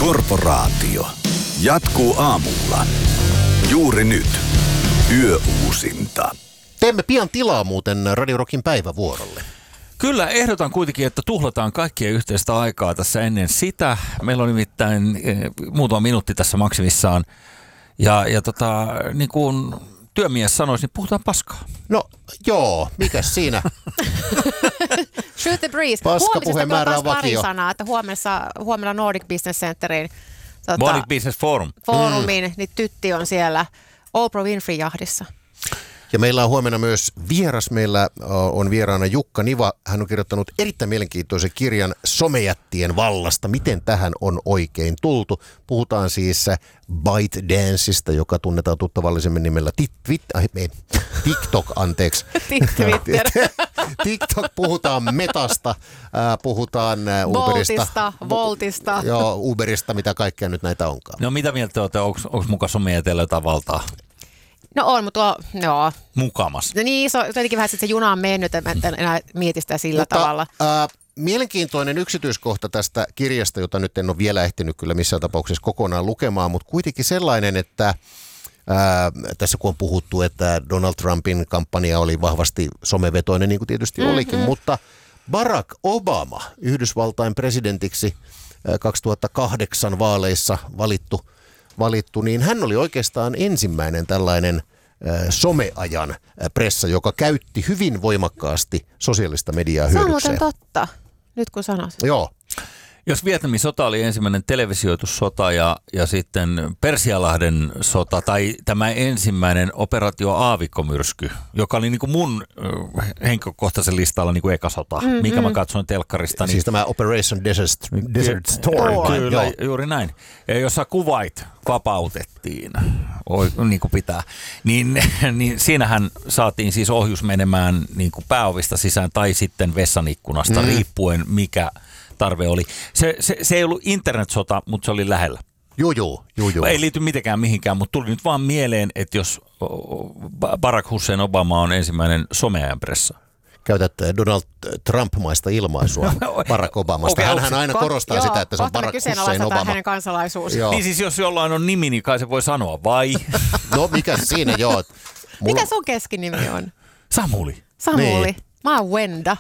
Korporaatio. Jatkuu aamulla. Juuri nyt. Yöuusinta. Teemme pian tilaa muuten Radio Rockin päivävuorolle. Kyllä, ehdotan kuitenkin, että tuhlataan kaikkien yhteistä aikaa tässä ennen sitä. Meillä on nimittäin muutama minuutti tässä maksimissaan. Ja niin kuin työmies sanoisi, niin puhutaan paskaa. No joo, mikäs siinä? Shoot the breeze. Paskapuheen määrä on vakio. Sanaa, että huomenna Nordic Business Centerin Nordic Business Forum. Foorumin, niin tytti on siellä Oprah Winfrey jahdissa. Ja meillä on huomenna myös vieras. Meillä on vieraana Jukka Niva. Hän on kirjoittanut erittäin mielenkiintoisen kirjan somejättien vallasta. Miten tähän on oikein tultu? Puhutaan siis ByteDanceista, joka tunnetaan tuttavallisemmin nimellä TikTok, anteeksi. Twitter. TikTok, puhutaan Metasta, puhutaan Uberista. Voltista. Joo, Uberista, mitä kaikkea nyt näitä onkaan. No mitä mieltä olette, onko muka somejäteillä jotain valtaa? No on, mutta joo. Mukamas. No niin, se on jotenkin vähän, että se juna on mennyt, että en enää mieti sitä sillä tavalla. Mielenkiintoinen yksityiskohta tästä kirjasta, jota nyt en ole vielä ehtinyt kyllä missään tapauksessa kokonaan lukemaan, mutta kuitenkin sellainen, että tässä kun on puhuttu, että Donald Trumpin kampanja oli vahvasti somevetoinen, niin kuin tietysti olikin, mutta Barack Obama, Yhdysvaltain presidentiksi 2008 vaaleissa valittu, niin hän oli oikeastaan ensimmäinen tällainen someajan pressa, joka käytti hyvin voimakkaasti sosiaalista mediaa hyödykseen. Se on muuten totta, nyt kun sanot. Joo. Jos Vietnamin sota oli ensimmäinen televisioitussota ja sitten Persialahden sota tai tämä ensimmäinen operaatio Aavikkomyrsky, joka oli niin kuin mun henkilökohtaisen listalla niin kuin eka sota, minkä mä katsoin telkkarista. Siis tämä Operation Desert Storm. Kyllä, juuri näin. Ja jossa Kuwait vapautettiin, niin kuin pitää, niin siinähän saatiin siis ohjus menemään niin kuin pääovista sisään tai sitten vessanikkunasta, riippuen mikä tarve oli. Se ei ollut internetsota, mutta se oli lähellä. Joo. Ei liity mitenkään mihinkään, mutta tuli nyt vaan mieleen, että jos Barack Hussein Obama on ensimmäinen someajan pressa. Käytät Donald Trump-maista ilmaisua Barack Obamasta. Hänhän aina korostaa sitä, että se on Barack Hussein Obama. Hänen kansalaisuus. Niin siis jos jollain on nimi, niin kai se voi sanoa, vai? No mikä siinä, joo. Mikä sun keskinimi on? Samuli. Niin. Mä oon Wenda.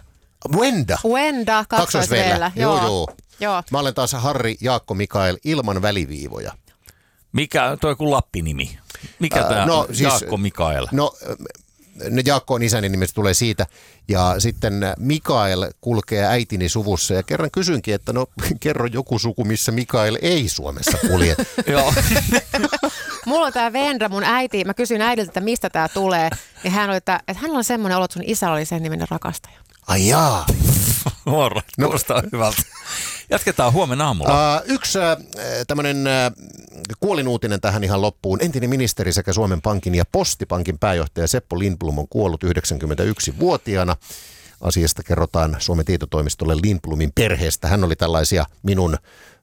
Wenda, kaksoisveellä. Joo. Mä olen taas Harri Jaakko Mikael ilman väliviivoja. Mikä toi kuin Lappi-nimi? Mikä tämä Jaakko Mikael? No, Jaakko on isäni nimestä, tulee siitä. Ja sitten Mikael kulkee äitini suvussa. Ja kerran kysynkin, että kerro joku suku, missä Mikael ei Suomessa kulje. Joo. Mulla on tää Vendra, mun äiti. Mä kysyin äidiltä, että mistä tää tulee. Ja hän oli, että hänellä on semmoinen olo, että sun isä oli sen niminen rakastaja. Ai jaa. Kuulostaa hyvältä. Jatketaan huomenna aamulla. Yksi tämmöinen kuolinuutinen tähän ihan loppuun. Entinen ministeri sekä Suomen Pankin ja Postipankin pääjohtaja Seppo Lindblom on kuollut 91-vuotiaana. Asiasta kerrotaan Suomen tietotoimistolle Lindblomin perheestä. Hän oli tällaisia minun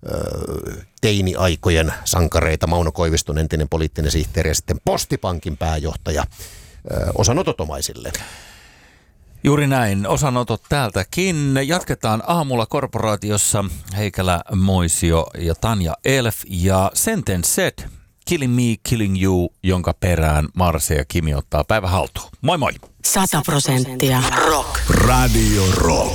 teiniaikojen sankareita. Mauno Koiviston entinen poliittinen sihteeri ja sitten Postipankin pääjohtaja osanototomaisille. Juuri näin. Osanotot täältäkin. Jatketaan aamulla korporaatiossa Heikelä, Moisio ja Tanja Elf ja Sentence Set, Killing Me, Killing You, jonka perään Marse ja Kimi ottaa päivä haltuun. Moi moi! 100% rock. Radio Rock.